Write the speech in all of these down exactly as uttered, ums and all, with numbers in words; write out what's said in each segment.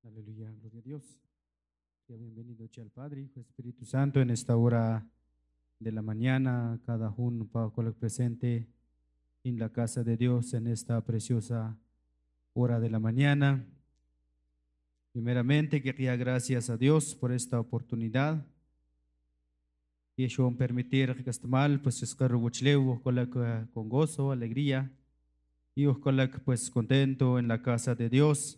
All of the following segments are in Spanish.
Aleluya, gloria a Dios. Sea bienvenido al Padre, Hijo, Espíritu Santo en esta hora de la mañana, cada uno para el presente en la casa de Dios en esta preciosa hora de la mañana. Primeramente, quería gracias a Dios por esta oportunidad. Y eso permitir que este mal, pues es que con gozo, alegría, y ojalá pues contento en la casa de Dios.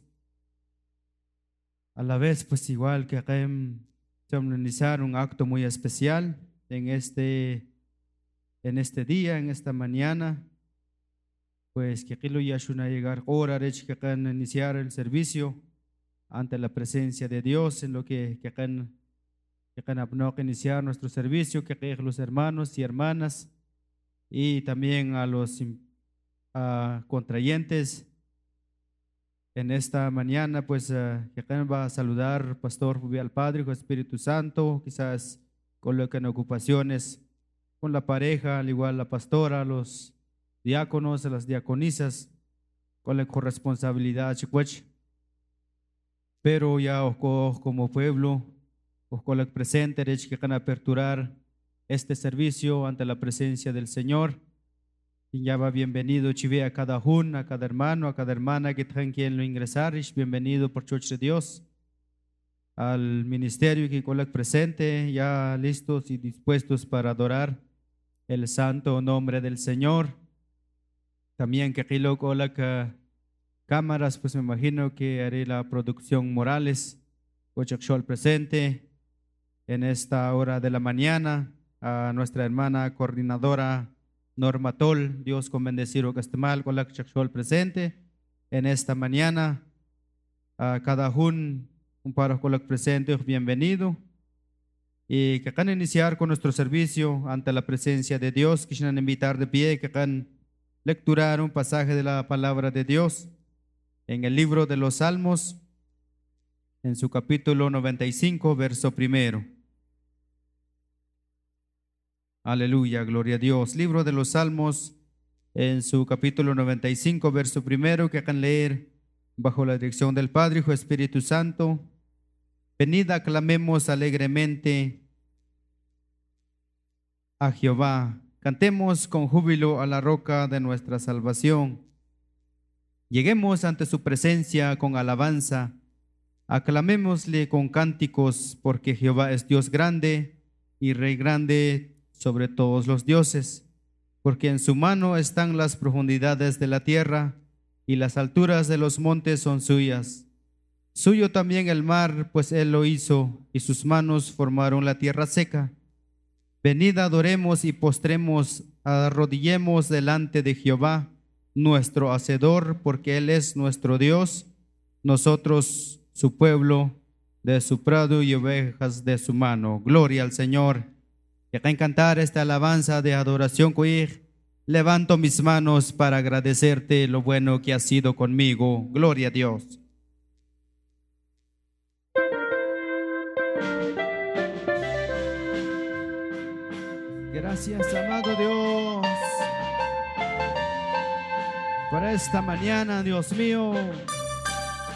A la vez, pues igual que queremos solemnizar un acto muy especial en este, en este día, en esta mañana, pues que quiero ya llegar hora de que queremos iniciar el servicio ante la presencia de Dios en lo que que queremos que queremos iniciar nuestro servicio, que queremos los hermanos y hermanas y también a los uh, contrayentes. En esta mañana, pues, uh, que va a saludar Pastor al Padre, con Espíritu Santo, quizás coloquen ocupaciones con la pareja, al igual la pastora, los diáconos, las diaconisas, con la corresponsabilidad, pero ya como pueblo, con el presente, que van a aperturar este servicio ante la presencia del Señor. Y ya va bienvenido chive a cada uno, a cada hermano, a cada hermana que tengan quien lo ingresar. Bienvenido por Church de Dios al ministerio que con el presente, ya listos y dispuestos para adorar el santo nombre del Señor. También que aquí lo con las cámaras, pues me imagino que haré la producción Morales, al presente en esta hora de la mañana, a nuestra hermana coordinadora Norma Tol, Dios con bendecir o castemal con la que presente en esta mañana. A cada uno, un paro con la presente, bienvenido. Y que van a iniciar con nuestro servicio ante la presencia de Dios. Quisieran invitar de pie, que van a lecturar un pasaje de la palabra de Dios en el libro de los Salmos, en su capítulo noventa y cinco, verso primero. Aleluya, gloria a Dios. Libro de los Salmos, en su capítulo noventa y cinco, verso primero, que hagan leer bajo la dirección del Padre, Hijo, Espíritu Santo. Venid, aclamemos alegremente a Jehová. Cantemos con júbilo a la roca de nuestra salvación. Lleguemos ante su presencia con alabanza. Aclamémosle con cánticos, porque Jehová es Dios grande y Rey grande sobre todos los dioses, porque en su mano están las profundidades de la tierra y las alturas de los montes son suyas. Suyo también el mar, pues él lo hizo, y sus manos formaron la tierra seca. Venid, adoremos y postremos, arrodillemos delante de Jehová, nuestro Hacedor, porque él es nuestro Dios, nosotros su pueblo, de su prado y ovejas de su mano. Gloria al Señor. Que acá en cantar esta alabanza de adoración, levanto mis manos para agradecerte lo bueno que has sido conmigo. Gloria a Dios. Gracias, amado Dios, por esta mañana, Dios mío.